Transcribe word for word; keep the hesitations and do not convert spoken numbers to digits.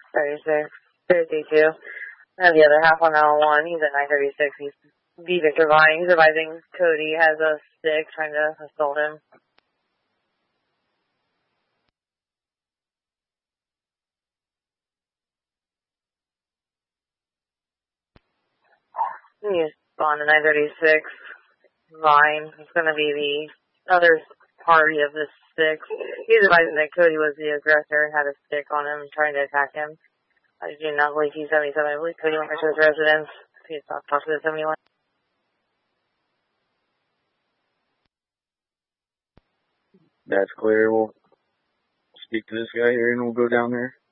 thirty-six, fifty-two. And the other half on L one, he's at nine thirty-six. He's B. Victor Vine. He's advising Cody has a stick trying to assault him. He's on to nine thirty-six. Vine. It's going to be the other party of this stick. He's advising that Cody was the aggressor and had a stick on him trying to attack him. I do not believe he's seventy-seven. I believe Cody went back to his residence. He's not talking to the seventy-one. That's clear. We'll speak to this guy here and we'll go down there.